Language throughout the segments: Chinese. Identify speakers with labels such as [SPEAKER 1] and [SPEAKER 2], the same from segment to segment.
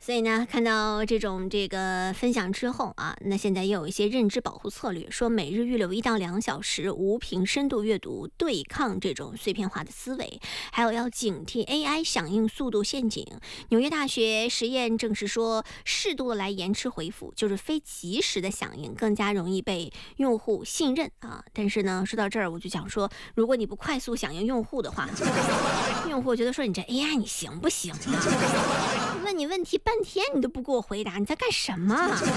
[SPEAKER 1] 所以呢，看到这个分享之后啊，那现在也有一些认知保护策略，说每日预留1到2小时无屏深度阅读，对抗这种碎片化的思维，还有要警惕 AI 响应速度陷阱。纽约大学实验证实说，适度的来延迟回复，就是非及时的响应，更加容易被用户信任啊。但是呢，说到这儿，我就想说，如果你不快速响应用户的话，用户觉得说你这 AI 你行不行啊？问你问题半天你都不给我回答，你在干什么？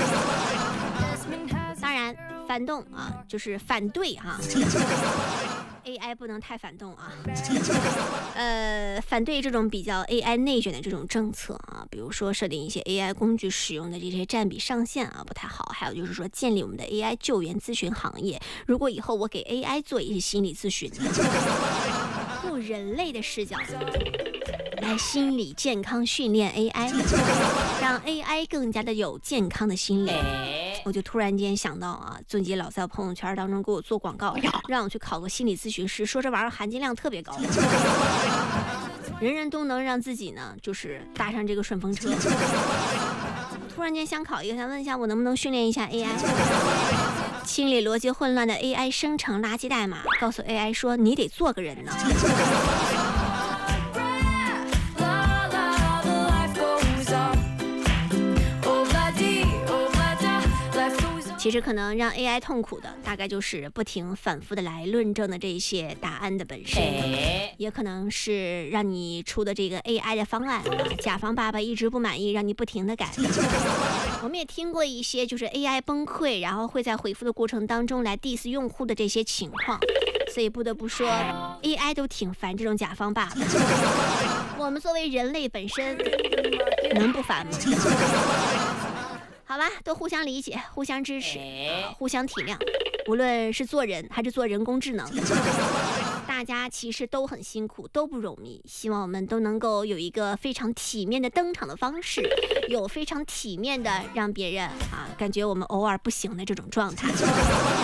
[SPEAKER 1] 当然反动啊，就是反对啊。AI 不能太反动啊，反对这种比较 AI 内卷的这种政策啊，比如说设定一些 AI 工具使用的这些占比上限啊，不太好。还有就是说建立我们的 AI 救援咨询行业，如果以后我给 AI 做一些心理咨询，用人类的视角来心理健康训练 AI， 让 AI 更加的有健康的心理。我就突然间想到啊，尊姐老在朋友圈当中给我做广告，让我去考个心理咨询师，说这玩意儿含金量特别高，人人都能让自己呢就是搭上这个顺风车。突然间想考一个，想问一下我能不能训练一下 AI， 清理逻辑混乱的 AI 生成垃圾代码，告诉 AI 说你得做个人呢。其实可能让 AI 痛苦的大概就是不停反复的来论证的这些答案的本身，也可能是让你出的这个 AI 的方案甲方爸爸一直不满意，让你不停的改。我们也听过一些就是 AI 崩溃，然后会在回复的过程当中来 diss 用户的这些情况，所以不得不说 AI 都挺烦这种甲方爸爸。我们作为人类本身能不烦吗？好吧，都互相理解，互相支持，互相体谅。无论是做人还是做人工智能，大家其实都很辛苦，都不容易。希望我们都能够有一个非常体面的登场的方式，有非常体面的让别人感觉我们偶尔不行的这种状态。